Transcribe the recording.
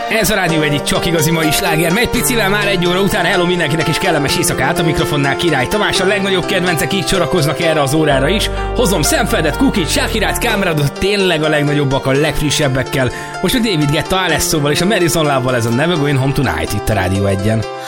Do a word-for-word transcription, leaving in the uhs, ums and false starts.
Ez a Rádió egyik csak igazi mai sláger. Megy picivel már egy óra után. Hello mindenkinek is kellemes éjszakát. A mikrofonnál Király Tamás. A legnagyobb kedvencek így sorakoznak erre az órára is. Hozom Szemfeldet, Kukit, Shakirát, Cameronot, tényleg a legnagyobbak, a legfrissebbekkel. Most a David Guetta, Alesszóval és a Madison Love-val ez a Never Going Home Tonight itt a Rádió egyen.